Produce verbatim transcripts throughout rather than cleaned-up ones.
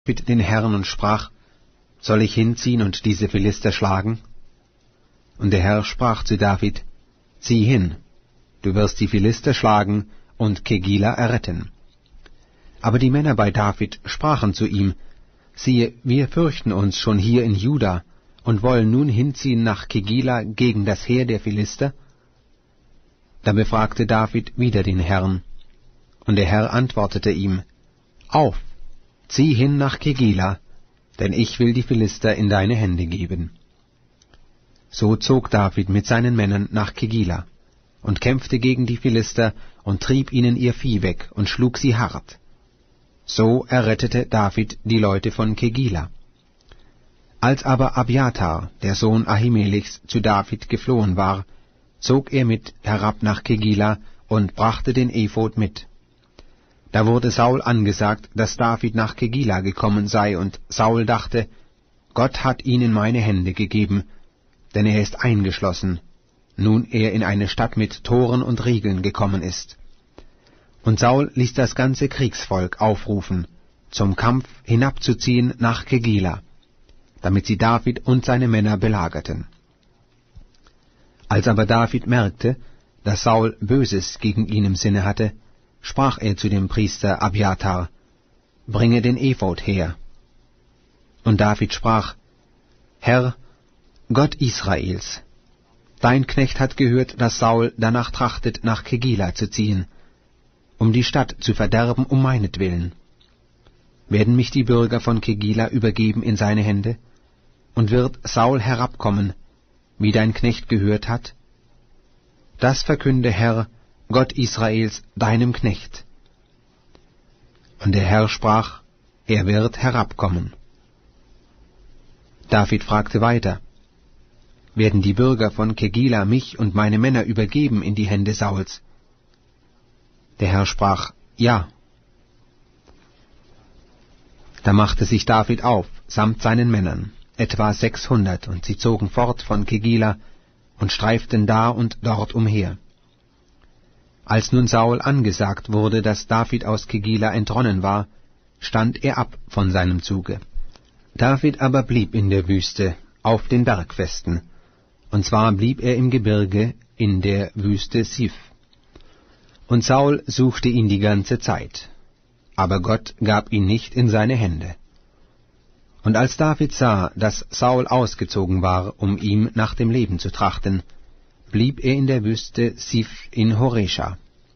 David den Herrn und sprach, soll ich hinziehen und diese Philister schlagen? Und der Herr sprach zu David, zieh hin, du wirst die Philister schlagen und Kegila erretten. Aber die Männer bei David sprachen zu ihm, siehe, wir fürchten uns schon hier in Juda und wollen nun hinziehen nach Kegila gegen das Heer der Philister? Da befragte David wieder den Herrn, und der Herr antwortete ihm, auf, zieh hin nach Kegila, denn ich will die Philister in deine Hände geben. So zog David mit seinen Männern nach Kegila und kämpfte gegen die Philister und trieb ihnen ihr Vieh weg und schlug sie hart. So errettete David die Leute von Kegila. Als aber Abiathar, der Sohn Ahimelechs, zu David geflohen war, zog er mit herab nach Kegila und brachte den Ephod mit. Da wurde Saul angesagt, dass David nach Kegila gekommen sei, und Saul dachte, Gott hat ihn in meine Hände gegeben, denn er ist eingeschlossen, nun er in eine Stadt mit Toren und Riegeln gekommen ist. Und Saul ließ das ganze Kriegsvolk aufrufen, zum Kampf hinabzuziehen nach Kegila, damit sie David und seine Männer belagerten. Als aber David merkte, dass Saul Böses gegen ihn im Sinne hatte, sprach er zu dem Priester Abiathar, bringe den Ephod her. Und David sprach, Herr, Gott Israels, dein Knecht hat gehört, dass Saul danach trachtet, nach Kegila zu ziehen, um die Stadt zu verderben um meinetwillen. Werden mich die Bürger von Kegila übergeben in seine Hände? Und wird Saul herabkommen, wie dein Knecht gehört hat? Das verkünde, Herr, Gott Israels, deinem Knecht. Und der Herr sprach, er wird herabkommen. David fragte weiter, werden die Bürger von Kegila mich und meine Männer übergeben in die Hände Sauls? Der Herr sprach, ja. Da machte sich David auf, samt seinen Männern, etwa sechshundert, und sie zogen fort von Kegila und streiften da und dort umher. Als nun Saul angesagt wurde, dass David aus Kegila entronnen war, stand er ab von seinem Zuge. David aber blieb in der Wüste, auf den Bergfesten, und zwar blieb er im Gebirge in der Wüste Sif. Und Saul suchte ihn die ganze Zeit, aber Gott gab ihn nicht in seine Hände. Und als David sah, dass Saul ausgezogen war, um ihm nach dem Leben zu trachten, blieb er in der Wüste Sif in Horesha.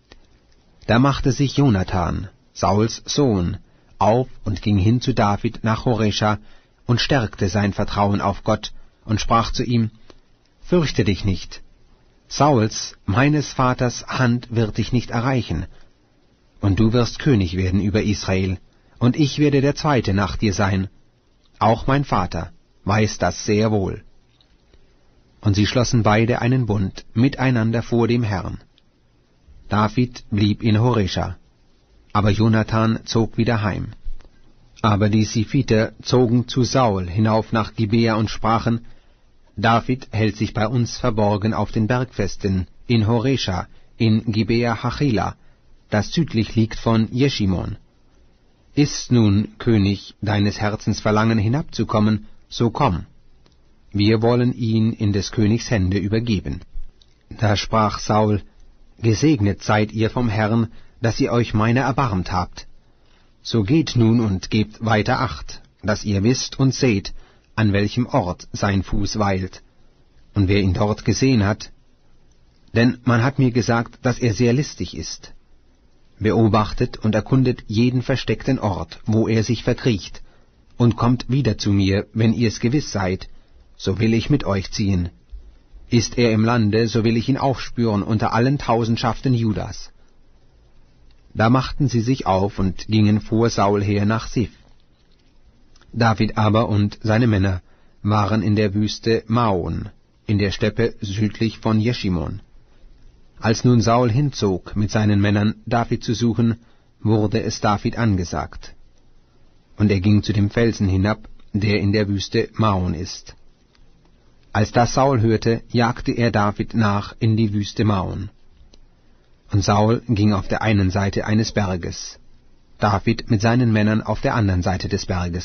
Da machte sich Jonathan, Sauls Sohn, auf und ging hin zu David nach Horesha und stärkte sein Vertrauen auf Gott und sprach zu ihm, fürchte dich nicht, Sauls, meines Vaters Hand wird dich nicht erreichen, und du wirst König werden über Israel, und ich werde der Zweite nach dir sein. Auch mein Vater weiß das sehr wohl. Und sie schlossen beide einen Bund miteinander vor dem Herrn. David blieb in Horesha, aber Jonathan zog wieder heim. Aber die Sifiter zogen zu Saul hinauf nach Gibea und sprachen, David hält sich bei uns verborgen auf den Bergfesten in Horesha, in Gibea Hachila, das südlich liegt von Jeschimon. Ist nun, König, deines Herzens Verlangen hinabzukommen, so komm. Wir wollen ihn in des Königs Hände übergeben. Da sprach Saul, gesegnet seid ihr vom Herrn, dass ihr euch meiner erbarmt habt. So geht nun und gebt weiter Acht, dass ihr wisst und seht, an welchem Ort sein Fuß weilt, und wer ihn dort gesehen hat. Denn man hat mir gesagt, dass er sehr listig ist. Beobachtet und erkundet jeden versteckten Ort, wo er sich verkriecht, und kommt wieder zu mir, wenn ihr es gewiss seid, so will ich mit euch ziehen. Ist er im Lande, so will ich ihn aufspüren unter allen Tausendschaften Judas. Da machten sie sich auf und gingen vor Saul her nach Sif. David aber und seine Männer waren in der Wüste Maon, in der Steppe südlich von Jeschimon. Als nun Saul hinzog, mit seinen Männern David zu suchen, wurde es David angesagt. Und er ging zu dem Felsen hinab, der in der Wüste Maon ist. Als das Saul hörte, jagte er David nach in die Wüste Maon. Und Saul ging auf der einen Seite eines Berges, David mit seinen Männern auf der anderen Seite des Berges.